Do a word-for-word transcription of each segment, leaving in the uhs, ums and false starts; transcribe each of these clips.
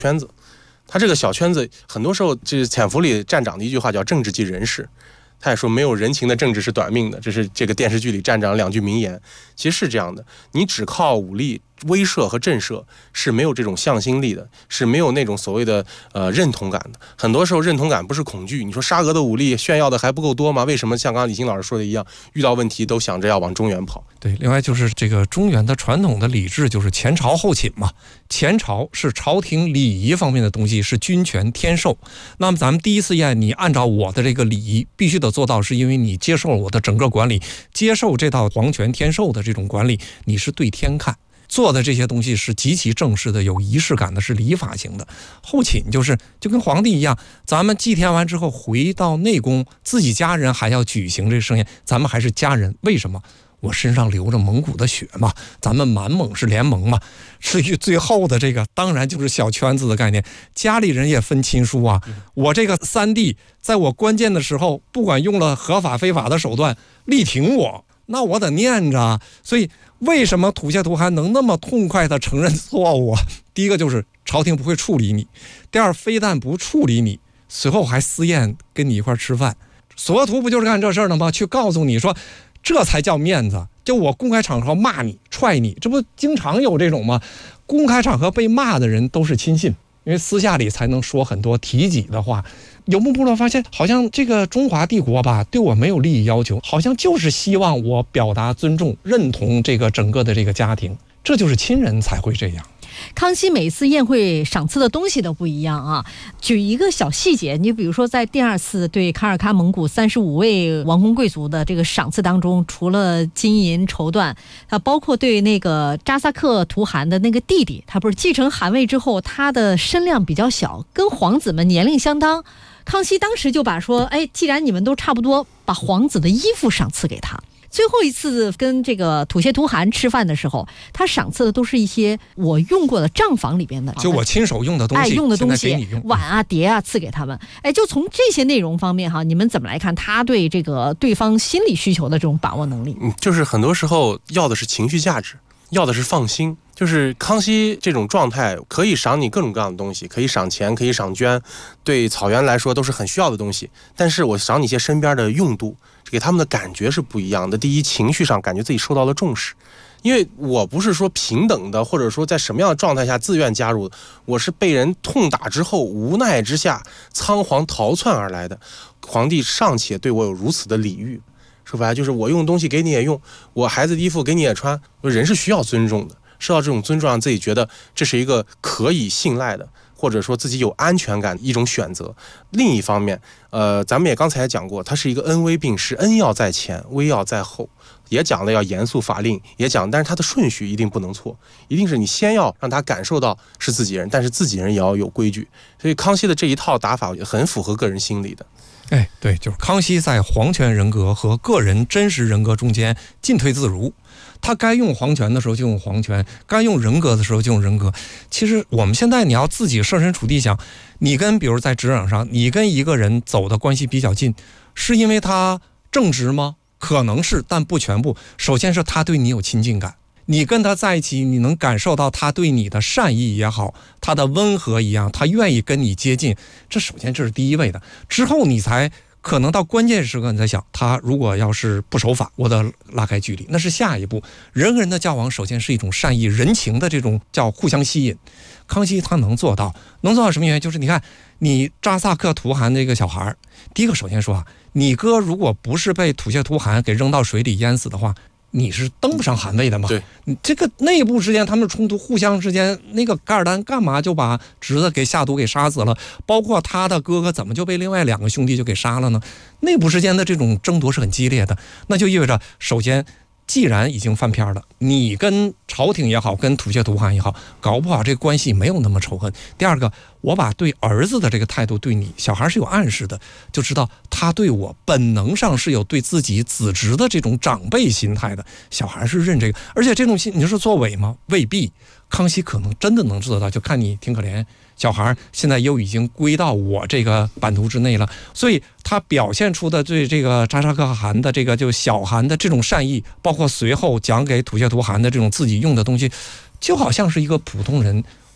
圈子。他这个小圈子，很多时候这潜伏里站长的一句话叫“政治即人事”。他也说没有人情的政治是短命的，这是这个电视剧里站长两句名言。其实是这样的，你只靠武力威慑和震慑是没有这种向心力的，是没有那种所谓的呃认同感的。很多时候认同感不是恐惧，你说沙俄的武力炫耀的还不够多吗？为什么像刚刚李欣老师说的一样，遇到问题都想着要往中原跑？ 对，另外就是这个中原的传统的礼制就是前朝后寝嘛，前朝是朝廷礼仪方面的东西，是君权天授。那么咱们第一次宴，你按照我的这个礼仪必须得做到，是因为你接受了我的整个管理，接受这套皇权天授的这种管理，你是对天看。做的这些东西是极其正式的，有仪式感的，是礼法型的。后寝就是就跟皇帝一样，咱们祭天完之后回到内宫，自己家人还要举行这个盛宴，咱们还是家人。为什么？我身上流着蒙古的血嘛，咱们满蒙是联盟嘛。至于最后的这个，当然就是小圈子的概念，家里人也分亲疏啊。我这个三弟在我关键的时候，不管用了合法非法的手段力挺我，那我得念着。所以为什么吐血图汗能那么痛快地承认错误？第一个就是朝廷不会处理你，第二非但不处理你，随后还私宴跟你一块吃饭。索图不就是干这事儿的吗？去告诉你说这才叫面子，就我公开场合骂你踹你，这不经常有这种吗？公开场合被骂的人都是亲信，因为私下里才能说很多提己的话。游牧部落发现好像这个中华帝国吧对我没有利益要求，好像就是希望我表达尊重认同这个整个的这个家庭，这就是亲人才会这样。 康熙每次宴会赏赐的东西都不一样啊。举一个小细节，你比如说在第二次对卡尔喀蒙古三十五位王公贵族的这个赏赐当中，除了金银绸缎，它包括对那个扎萨克图汗的那个弟弟，他不是继承汗位之后，他的身量比较小，跟皇子们年龄相当。康熙当时就把说，哎，既然你们都差不多，把皇子的衣服赏赐给他。最后一次跟这个吐血图汗吃饭的时候，他赏赐的都是一些我用过的账房里边的， 就我亲手用的东西， 哎，用的东西， 用碗啊、碟啊，赐给他们。哎，就从这些内容方面哈，你们怎么来看他对这个对方心理需求的这种把握能力？ 嗯，就是很多时候要的是情绪价值，要的是放心。就是康熙这种状态，可以赏你各种各样的东西，可以赏钱，可以赏绢，对草原来说都是很需要的东西。但是我赏你一些身边的用度，给他们的感觉是不一样的。第一，情绪上感觉自己受到了重视，因为我不是说平等的，或者说在什么样的状态下自愿加入的，我是被人痛打之后无奈之下仓皇逃窜而来的。皇帝尚且对我有如此的礼遇，说白了就是我用东西给你也用，我孩子的衣服给你也穿，人是需要尊重的。受到这种尊重，让自己觉得这是一个可以信赖的，或者说自己有安全感的一种选择。另一方面，呃，咱们也刚才讲过，它是一个恩威并施，恩要在前，威要在后，也讲了要严肃法令，也讲，但是它的顺序一定不能错，一定是你先要让他感受到是自己人，但是自己人也要有规矩。所以康熙的这一套打法很符合个人心理的。 哎，对，就是康熙在皇权人格和个人真实人格中间进退自如。他该用皇权的时候就用皇权，该用人格的时候就用人格。其实我们现在你要自己设身处地想，你跟比如在职场上，你跟一个人走的关系比较近，是因为他正直吗？可能是，但不全部。首先是他对你有亲近感，你跟他在一起，你能感受到他对你的善意也好，他的温和一样，他愿意跟你接近，这首先这是第一位的。之后你才可能到关键时刻，你在想他如果要是不守法，我得拉开距离，那是下一步。人和人的交往首先是一种善意人情的这种叫互相吸引。康熙他能做到，能做到什么原因？就是你看你扎萨克图汗这个小孩，第一个首先说啊，你哥如果不是被吐血图汗给扔到水里淹死的话，你是登不上汗位的嘛？ 对， 你这个内部之间他们冲突，互相之间，那个噶尔丹干嘛就把侄子给下毒给杀死了？包括他的哥哥怎么就被另外两个兄弟就给杀了呢？内部之间的这种争夺是很激烈的，那就意味着，首先，既然已经翻篇了，你跟朝廷也好，跟吐血图汗也好，搞不好这个关系没有那么仇恨。第二个，我把对儿子的这个态度对你小孩是有暗示的，就知道他对我本能上是有对自己子侄的这种长辈心态的，小孩是认这个，而且这种心你说作伪吗？未必。康熙可能真的能做到，就看你挺可怜，小孩现在又已经归到我这个版图之内了，所以他表现出的对这个扎萨克汗的这个就小汗的这种善意，包括随后讲给吐血图汗的这种自己用的东西，就好像是一个普通人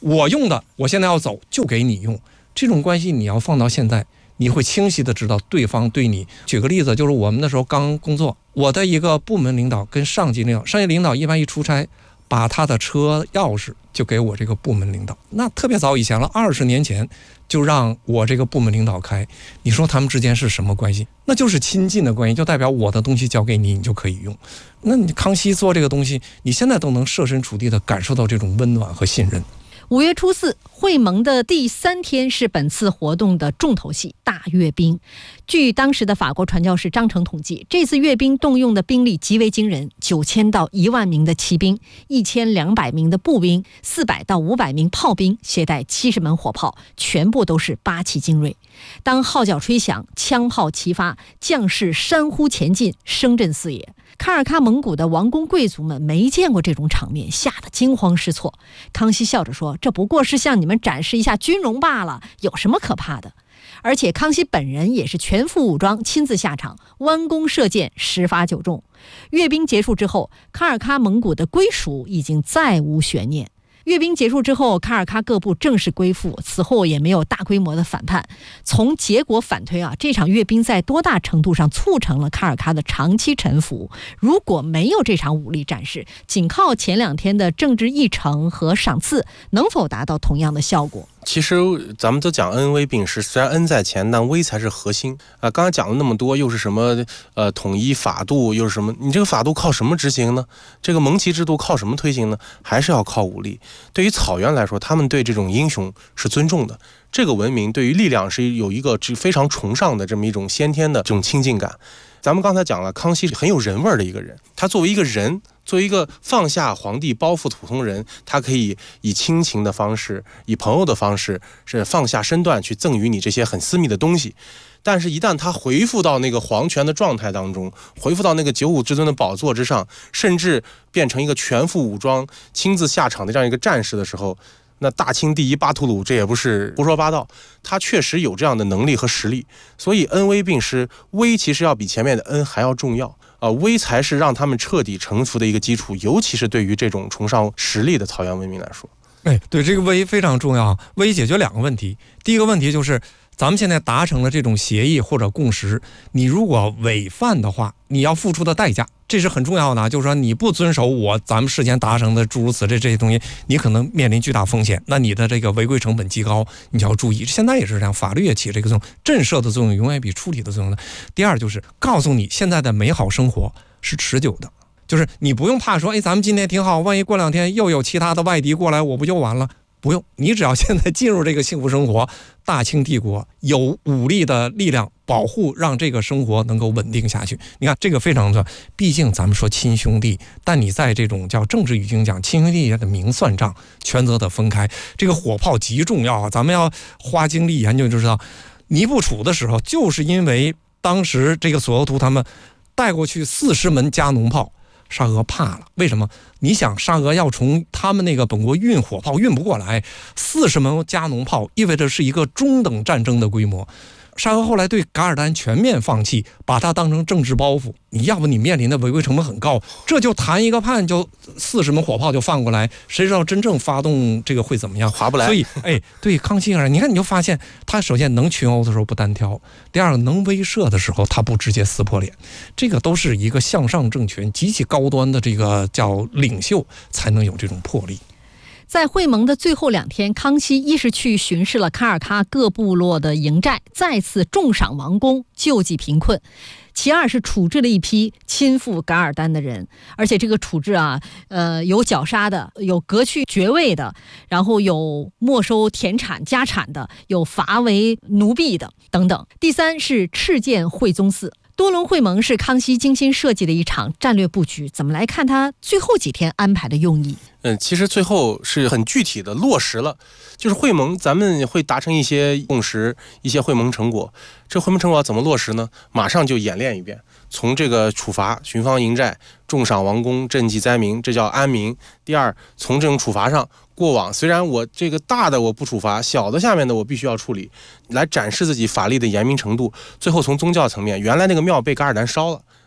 我用的，我现在要走就给你用。这种关系你要放到现在，你会清晰的知道对方对你。举个例子，就是我们那时候刚工作，我的一个部门领导跟上级领导，上级领导一般一出差，把他的车钥匙就给我这个部门领导。那特别早以前了，二十年前就让我这个部门领导开。你说他们之间是什么关系？那就是亲近的关系，就代表我的东西交给你，你就可以用。那你康熙做这个东西，你现在都能设身处地的感受到这种温暖和信任。 五月初四，会盟的第三天是本次活动的重头戏——大阅兵。据当时的法国传教士张成统计，这次阅兵动用的兵力极为惊人：九千到一万名的骑兵，一千两百名的步兵，四百到五百名炮兵，携带七十门火炮，全部都是八旗精锐。当号角吹响，枪炮齐发，将士山呼前进，声震四野。卡尔喀蒙古的王公贵族们没见过这种场面，吓得惊慌失措。康熙笑着说：“这不过是向你们展示一下军容罢了，有什么可怕的？”而且康熙本人也是全副武装，亲自下场，弯弓射箭，十发九中。阅兵结束之后，卡尔喀蒙古的归属已经再无悬念。阅兵结束之后，卡尔喀各部正式归附，此后也没有大规模的反叛。从结果反推啊，这场阅兵在多大程度上促成了卡尔喀的长期臣服？如果没有这场武力展示，仅靠前两天的政治议程和赏赐，能否达到同样的效果？ 其实咱们都讲恩威并施，虽然恩在前，但威才是核心啊、呃。刚才讲了那么多，又是什么呃统一法度，又是什么？你这个法度靠什么执行呢？这个蒙旗制度靠什么推行呢？还是要靠武力。对于草原来说，他们对这种英雄是尊重的。这个文明对于力量是有一个非常崇尚的这么一种先天的这种亲近感。咱们刚才讲了，康熙是很有人味的一个人，他作为一个人，作为一个放下皇帝包袱普通人，他可以以亲情的方式，以朋友的方式，是放下身段去赠予你这些很私密的东西。但是，一旦他回复到那个皇权的状态当中，回复到那个九五至尊的宝座之上，甚至变成一个全副武装、亲自下场的这样一个战士的时候，那大清第一巴图鲁，这也不是胡说八道，他确实有这样的能力和实力。所以恩威并施，威其实要比前面的恩还要重要啊、呃，威才是让他们彻底臣服的一个基础，尤其是对于这种崇尚实力的草原文明来说。 哎，对，这个威非常重要。威解决两个问题，第一个问题就是咱们现在达成了这种协议或者共识，你如果违反的话，你要付出的代价，这是很重要的。就是说你不遵守我咱们事先达成的诸如此类这些东西，你可能面临巨大风险，那你的这个违规成本极高，你就要注意。现在也是这样，法律也起这个作用，震慑的作用永远比处理的作用的。第二就是告诉你，现在的美好生活是持久的，就是你不用怕说，哎，咱们今天挺好，万一过两天又有其他的外敌过来，我不就完了？不用，你只要现在进入这个幸福生活，大清帝国有武力的力量保护，让这个生活能够稳定下去。你看这个非常重要，毕竟咱们说亲兄弟，但你在这种叫政治语境讲，亲兄弟的明算账，权责得分开。这个火炮极重要啊，咱们要花精力研究就知道，尼布楚的时候，就是因为当时这个索额图他们带过去四十门加农炮。沙俄怕了，为什么？你想，沙俄要从他们那个本国运火炮运不过来，四十门加农炮意味着是一个中等战争的规模。沙俄后来对噶尔丹全面放弃，把它当成政治包袱。你要不你面临的违规成本很高，这就谈一个判就四十门火炮就放过来，谁知道真正发动这个会怎么样？ 划不来。 所以，哎，对康熙而言，你看你就发现，他首先能群殴的时候不单挑，第二个能威慑的时候他不直接撕破脸，这个都是一个向上政权极其高端的这个叫领袖才能有这种魄力。 在会盟的最后两天，康熙一是去巡视了卡尔喀各部落的营寨，再次重赏王公，救济贫困。其二是处置了一批亲附噶尔丹的人，而且这个处置啊，呃，有绞杀的，有革去爵位的，然后有没收田产家产的，有罚为奴婢的等等。第三是敕建惠宗寺。多伦会盟是康熙精心设计的一场战略布局，怎么来看他最后几天安排的用意？ 嗯，其实最后是很具体的落实了，就是会盟咱们会达成一些共识，一些会盟成果。这会盟成果怎么落实呢？马上就演练一遍，从这个处罚、巡防营寨、重赏王公、赈济灾民，这叫安民。第二，从这种处罚上，过往虽然我这个大的我不处罚，小的下面的我必须要处理，来展示自己法力的严明程度。最后从宗教层面，原来那个庙被噶尔丹烧了，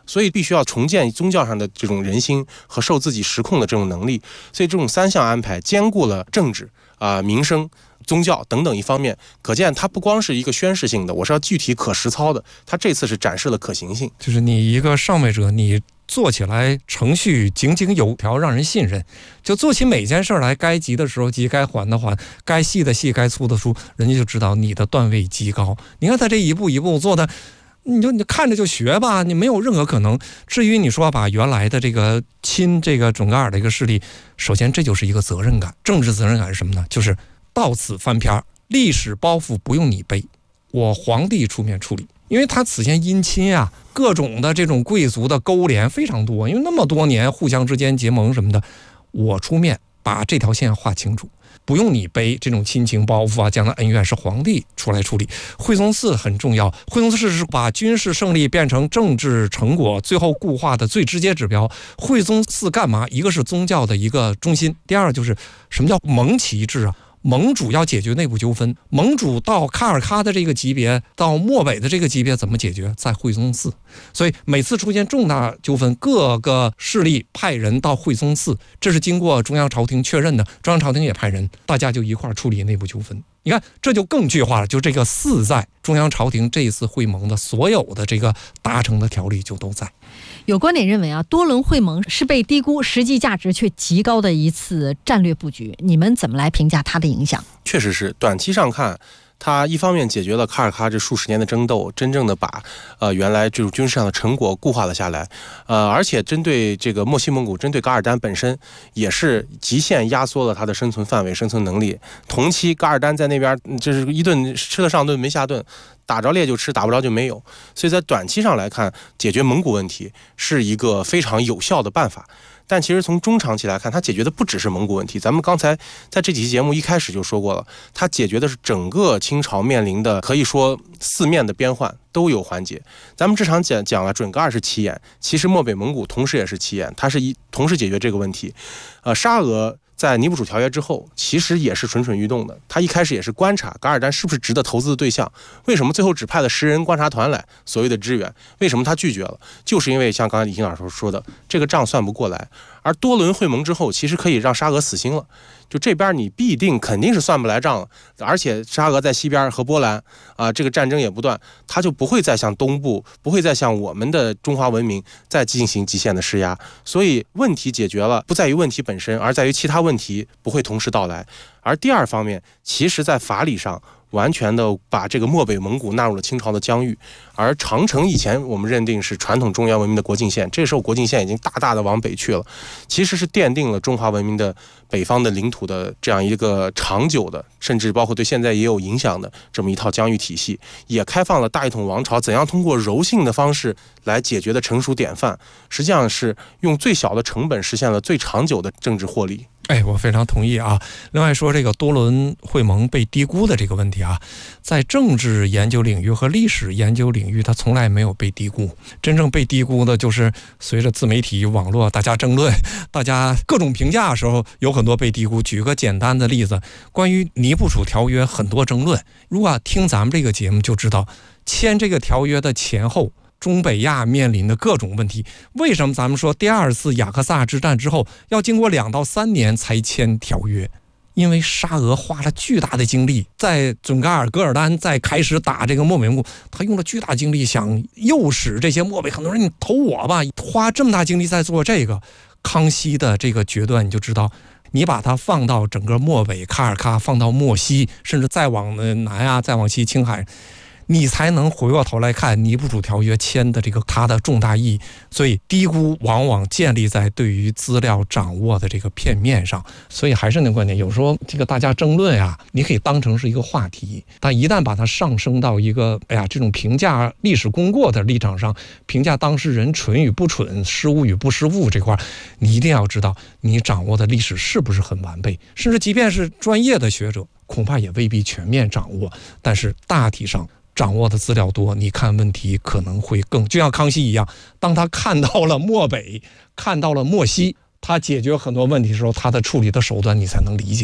所以必须要重建宗教上的这种人心和受自己实控的这种能力。所以这种三项安排兼顾了政治啊、呃、民生、宗教等等一方面，可见它不光是一个宣示性的，我是要具体可实操的。它这次是展示了可行性， 就是你一个上位者，你做起来程序井井有条，让人信任，就做起每件事来，该急的时候急，该缓的缓，该细的细，该粗的粗，人家就知道你的段位极高。你看他这一步一步做的，你就你看着就学吧，你没有任何可能。至于你说把原来的这个亲这个准噶尔的一个势力，首先这就是一个责任感，政治责任感是什么呢？就是到此翻篇，历史包袱不用你背，我皇帝出面处理。因为他此前姻亲啊，各种的这种贵族的勾连非常多，因为那么多年互相之间结盟什么的，我出面把这条线画清楚，不用你背这种亲情包袱啊，将来恩怨是皇帝出来处理。惠宗寺很重要，惠宗寺是把军事胜利变成政治成果最后固化的最直接指标。惠宗寺干嘛？一个是宗教的一个中心，第二就是什么叫盟旗制啊？盟主要解决内部纠纷，盟主到卡尔喀的这个级别，到漠北的这个级别怎么解决？在惠宗寺。所以每次出现重大纠纷，各个势力派人到惠宗寺，这是经过中央朝廷确认的，中央朝廷也派人，大家就一块处理内部纠纷。你看，这就更具化了，就这个寺在中央朝廷这一次会盟的所有的这个达成的条例就都在。 有观点认为啊，多轮会盟是被低估，实际价值却极高的一次战略布局。你们怎么来评价它的影响？ 确实是，短期上看，它一方面解决了卡尔喀这数十年的争斗，真正的把呃原来这种军事上的成果固化了下来，呃，而且针对这个墨西蒙古，针对噶尔丹本身，也是极限压缩了它的生存范围、生存能力。同期噶尔丹在那边，这是一顿吃得上顿没下顿。打着猎就吃，打不着就没有，所以在短期上来看，解决蒙古问题是一个非常有效的办法。但其实从中长期来看，它解决的不只是蒙古问题。咱们刚才在这几期节目一开始就说过了，它解决的是整个清朝面临的可以说四面的边患都有缓解。咱们这场讲讲了准噶尔是起眼，其实漠北蒙古同时也是起眼，它是一同时解决这个问题。呃，沙俄在尼布楚条约之后，其实也是蠢蠢欲动的。他一开始也是观察噶尔丹是不是值得投资的对象。为什么最后只派了十人观察团来所谓的支援？为什么他拒绝了？就是因为像刚才李欣老师说的，这个账算不过来。而多轮会盟之后，其实可以让沙俄死心了。就这边你必定肯定是算不来账了，而且沙俄在西边和波兰啊，这个战争也不断，他就不会再向东部，不会再向我们的中华文明再进行极限的施压。所以问题解决了，不在于问题本身，而在于其他问题不会同时到来。而第二方面，其实在法理上完全的把这个漠北蒙古纳入了清朝的疆域，而长城以前我们认定是传统中原文明的国境线，这时候国境线已经大大的往北去了，其实是奠定了中华文明的北方的领土的这样一个长久的，甚至包括对现在也有影响的这么一套疆域体系，也开放了大一统王朝怎样通过柔性的方式来解决的成熟典范，实际上是用最小的成本实现了最长久的政治获利。 哎，我非常同意啊。另外说这个多轮会盟被低估的这个问题啊，在政治研究领域和历史研究领域，它从来没有被低估。真正被低估的就是随着自媒体网络大家争论、大家各种评价的时候，有很多被低估。举个简单的例子，关于尼布楚条约很多争论，如果听咱们这个节目就知道，签这个条约的前后，中北亚面临的各种问题，为什么咱们说第二次雅克萨之战之后要经过两到三年才签条约？因为沙俄花了巨大的精力，在准噶尔、噶尔丹在开始打这个漠北蒙古，他用了巨大精力想诱使这些漠北很多人你投我吧，花这么大精力在做这个。康熙的这个决断你就知道，你把它放到整个漠北卡尔喀，放到漠西，甚至再往南啊，再往西青海，你才能回过头来看尼布楚条约签的这个它的重大意义。所以低估往往建立在对于资料掌握的这个片面上。所以还是那个观点，有时候这个大家争论啊，你可以当成是一个话题，但一旦把它上升到一个哎呀这种评价历史功过的立场上，评价当事人蠢与不蠢、失误与不失误这块，你一定要知道你掌握的历史是不是很完备，甚至即便是专业的学者恐怕也未必全面掌握，但是大体上掌握的资料多，你看问题可能会更，就像康熙一样，当他看到了漠北，看到了漠西，他解决很多问题的时候，他的处理的手段你才能理解。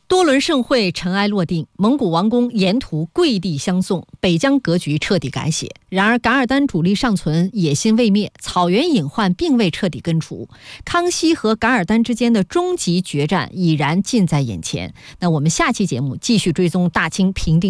多轮盛会尘埃落定，蒙古王公沿途跪地相送，北疆格局彻底改写。然而噶尔丹主力尚存，野心未灭，草原隐患并未彻底根除，康熙和噶尔丹之间的终极决战已然近在眼前。那我们下期节目继续追踪大清平定